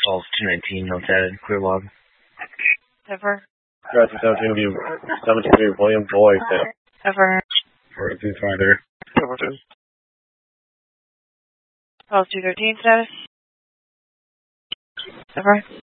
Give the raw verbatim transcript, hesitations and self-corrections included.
twelve two nineteen, notes added, clear log. Ever. Address seventeen will be seventeen William Boy. Ever. For the father. twelve two thirteen status. Ever.